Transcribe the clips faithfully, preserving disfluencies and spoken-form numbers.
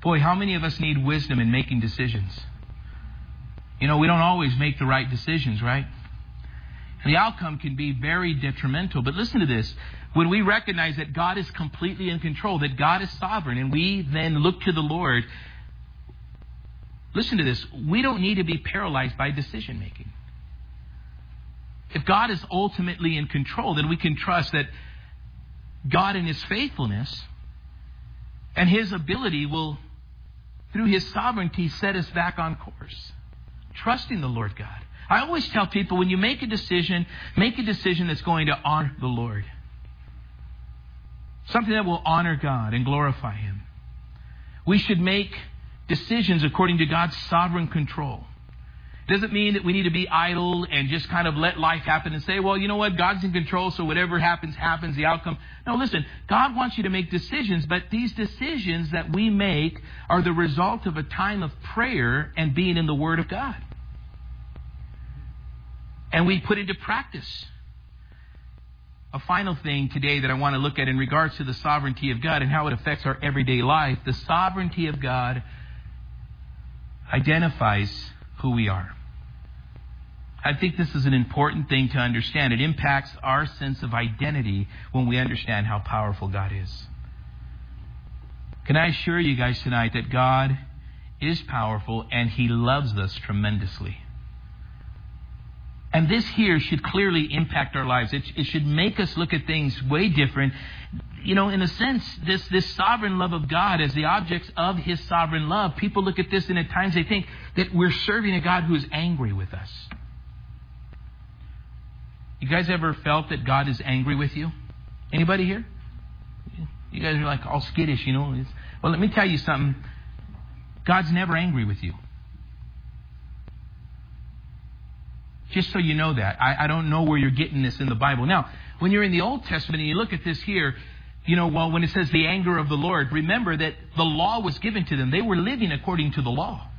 Boy, how many of us need wisdom in making decisions? You know, we don't always make the right decisions, right? And the outcome can be very detrimental. But listen to this. When we recognize that God is completely in control, that God is sovereign, and we then look to the Lord, listen to this. We don't need to be paralyzed by decision making. If God is ultimately in control, then we can trust that God in His faithfulness and His ability will, through His sovereignty, set us back on course. Trusting the Lord God. I always tell people, when you make a decision, make a decision that's going to honor the Lord. Something that will honor God and glorify Him. We should make decisions according to God's sovereign control. Doesn't mean that we need to be idle and just kind of let life happen and say, well, you know what, God's in control, so whatever happens, happens, the outcome. No, listen, God wants you to make decisions, but these decisions that we make are the result of a time of prayer and being in the Word of God. And we put into practice. A final thing today that I want to look at in regards to the sovereignty of God and how it affects our everyday life. The sovereignty of God identifies who we are. I think this is an important thing to understand. It impacts our sense of identity when we understand how powerful God is. Can I assure you guys tonight that God is powerful and He loves us tremendously. And this here should clearly impact our lives. It, it should make us look at things way different. You know, in a sense, this, this sovereign love of God as the objects of His sovereign love, people look at this and at times they think that we're serving a God who is angry with us. You guys ever felt that God is angry with you? Anybody here? You guys are like all skittish, you know. Well, let me tell you something. God's never angry with you. Just so you know that. I, I don't know where you're getting this in the Bible. Now, when you're in the Old Testament and you look at this here, you know, well, when it says the anger of the Lord, remember that the law was given to them. They were living according to the law.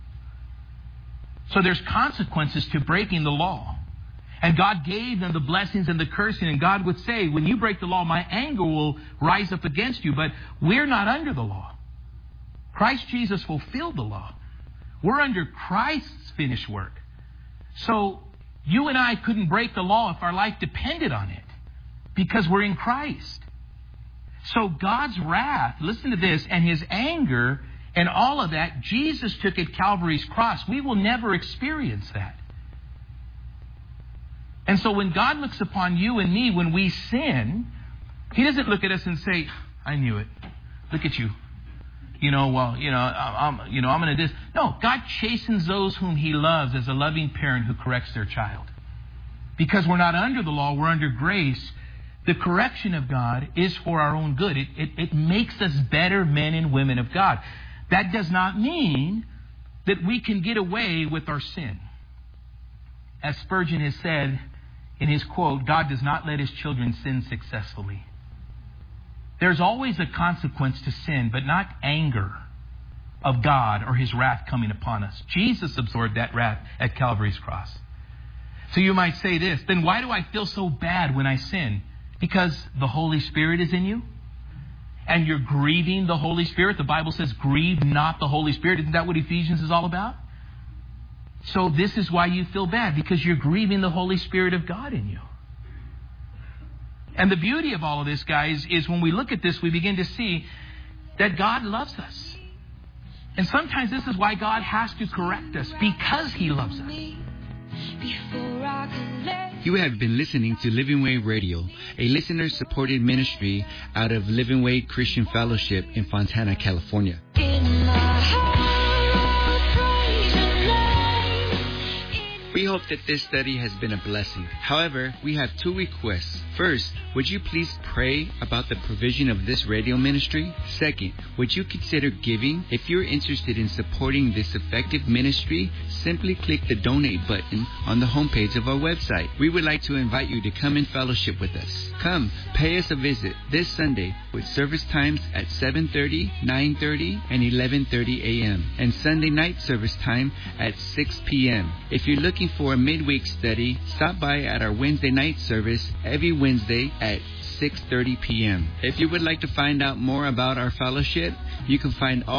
So there's consequences to breaking the law. And God gave them the blessings and the cursing. And God would say, when you break the law, my anger will rise up against you. But we're not under the law. Christ Jesus fulfilled the law. We're under Christ's finished work. So you and I couldn't break the law if our life depended on it, because we're in Christ. So God's wrath, listen to this, and His anger and all of that, Jesus took at Calvary's cross. We will never experience that. And so when God looks upon you and me when we sin, He doesn't look at us and say, I knew it. Look at you. You know, well, you know, I'm, you know, I'm going to do this. No, God chastens those whom He loves as a loving parent who corrects their child. Because we're not under the law, we're under grace. The correction of God is for our own good. It, it, it makes us better men and women of God. That does not mean that we can get away with our sin. As Spurgeon has said in his quote, God does not let His children sin successfully. There's always a consequence to sin, but not anger of God or His wrath coming upon us. Jesus absorbed that wrath at Calvary's cross. So you might say this, then why do I feel so bad when I sin? Because the Holy Spirit is in you? And you're grieving the Holy Spirit? The Bible says, grieve not the Holy Spirit. Isn't that what Ephesians is all about? So this is why you feel bad, because you're grieving the Holy Spirit of God in you. And the beauty of all of this, guys, is when we look at this, we begin to see that God loves us. And sometimes this is why God has to correct us, because He loves us. You have been listening to Living Way Radio, a listener-supported ministry out of Living Way Christian Fellowship in Fontana, California. We hope that this study has been a blessing. However, we have two requests. First, would you please pray about the provision of this radio ministry? Second, would you consider giving? If you're interested in supporting this effective ministry, simply click the donate button on the homepage of our website. We would like to invite you to come and fellowship with us. Come, pay us a visit this Sunday with service times at seven thirty, nine thirty, and eleven thirty a.m. and Sunday night service time at six p.m. If you're looking for a midweek study, stop by at our Wednesday night service every Wednesday at six thirty p.m. If you would like to find out more about our fellowship, you can find all